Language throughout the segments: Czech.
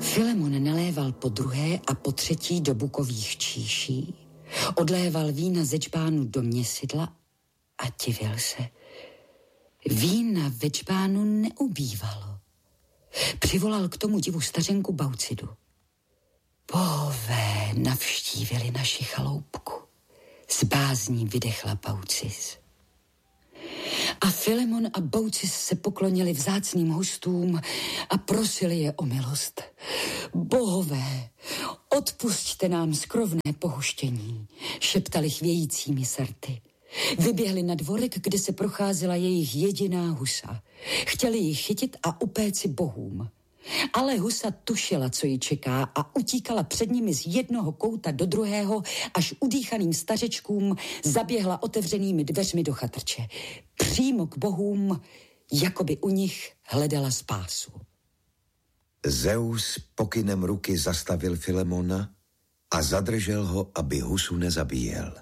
Filemon naléval po druhé a po třetí do bukových číší, odléval vína ze džbánu do měsidla a divil se. Vína ve džbánu neubývalo. Přivolal k tomu divu stařenku Baucidu. Bohové navštívili naši chaloupku. S bázní vydechla Baucis. A Filemon a Baucis se poklonili vzácným hostům a prosili je o milost. Bohové, odpusťte nám skrovné pohoštění, šeptali chvějícími srty. Vyběhli na dvorek, kde se procházela jejich jediná husa. Chtěli ji chytit a upéci bohům. Ale husa tušila, co ji čeká a utíkala před nimi z jednoho kouta do druhého, až udýchaným stařečkům zaběhla otevřenými dveřmi do chatrče. Přímo k bohům, jako by u nich hledala spásu. Zeus pokynem ruky zastavil Filemona a zadržel ho, aby husu nezabíjel.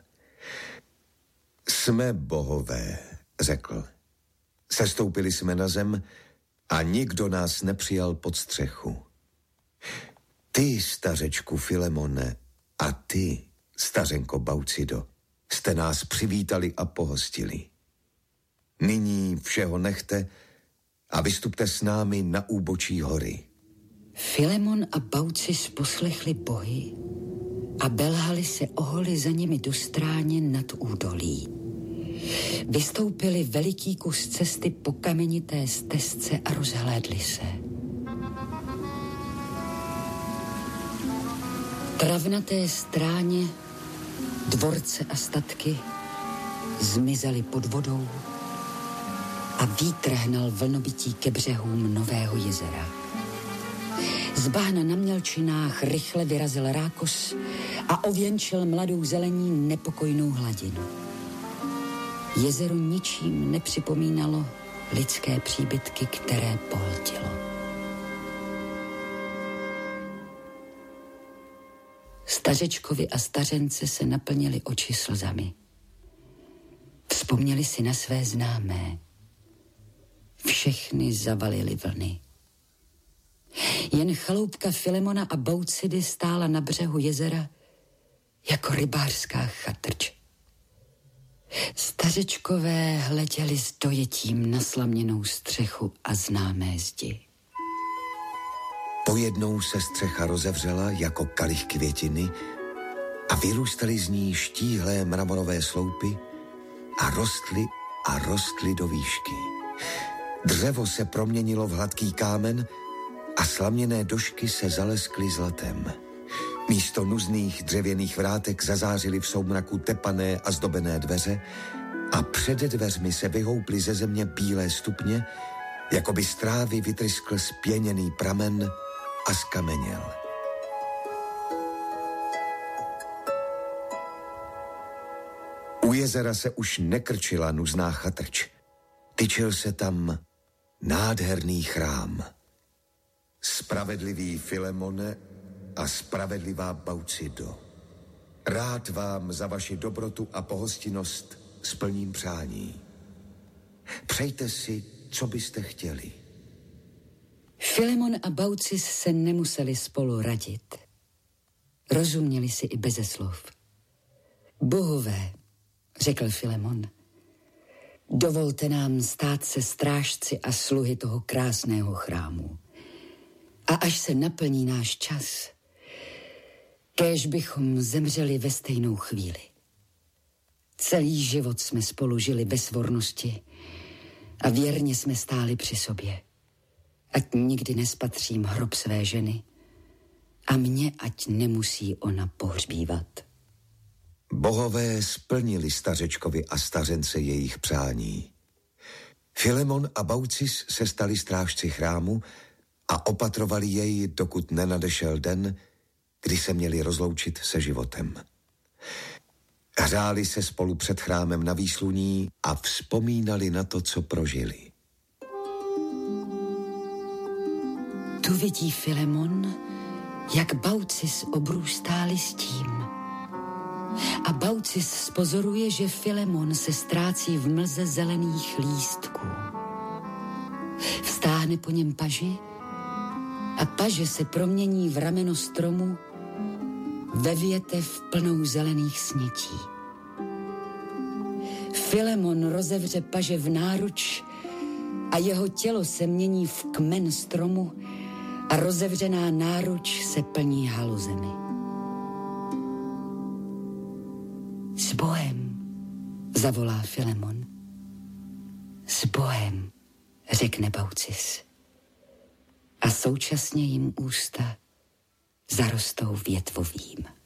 Jsme bohové, řekl. Sestoupili jsme na zem a nikdo nás nepřijal pod střechu. Ty, stařečku Filemone, a ty, stařenko Baucido, jste nás přivítali a pohostili. Nyní všeho nechte a vystupte s námi na úbočí hory. Filemon a Baucis poslechli bohy a belhali se oholi za nimi do stráně nad údolí. Vystoupili veliký kus cesty po kamenité stezce a rozhlédli se. Travnaté stráně, dvorce a statky zmizely pod vodou a vítr hnal vlnobití ke břehům nového jezera. Z bahna na mělčinách rychle vyrazil rákos a ověnčil mladou zelení nepokojnou hladinu. Jezero ničím nepřipomínalo lidské příbytky, které pohltilo. Stařečkovi a stařence se naplnili oči slzami. Vzpomněli si na své známé. Všechny zavalily vlny. Jen chaloupka Filemona a Baucidy stála na břehu jezera jako rybářská chatrč. Stařečkové hleděli s dojetím na slaměnou střechu a známé zdi. Pojednou se střecha rozevřela jako kalich květiny a vyrůstaly z ní štíhlé mramorové sloupy a rostly do výšky. Dřevo se proměnilo v hladký kámen a slaměné došky se zaleskly zlatem. Místo nuzných dřevěných vrátek zazářily v soumraku tepané a zdobené dveře a před dveřmi se vyhouply ze země bílé stupně, jako by z trávy vytryskl spěněný pramen a skameněl. U jezera se už nekrčila nuzná chatrč. Tyčil se tam nádherný chrám. Spravedlivý Filemone a spravedlivá Baucido, rád vám za vaši dobrotu a pohostinnost splním přání. Přejte si, co byste chtěli. Filemon a Baucis se nemuseli spolu radit. Rozuměli si i beze slov. Bohové, řekl Filemon, dovolte nám stát se strážci a sluhy toho krásného chrámu. A až se naplní náš čas, kéž bychom zemřeli ve stejnou chvíli. Celý život jsme spolu žili ve svornosti a věrně jsme stáli při sobě. Ať nikdy nespatřím hrob své ženy a mě ať nemusí ona pohřbívat. Bohové splnili stařečkovi a stařence jejich přání. Filemon a Baucis se stali strážci chrámu a opatrovali jej, dokud nenadešel den, kdy se měli rozloučit se životem. Hřáli se spolu před chrámem na výsluní a vzpomínali na to, co prožili. Tu vidí Filemon, jak Baucis obrůstá listím. A Baucis spozoruje, že Filemon se ztrácí v mlze zelených lístků. Vstáhne po něm paži a paže se promění v rameno stromu, ve větev plnou zelených snětí. Filemon rozevře paže v náruč a jeho tělo se mění v kmen stromu a rozevřená náruč se plní haluzemi. S Bohem, zavolá Filemon. S Bohem, řekne Baucis. A současně jim ústa zarostou větvovým.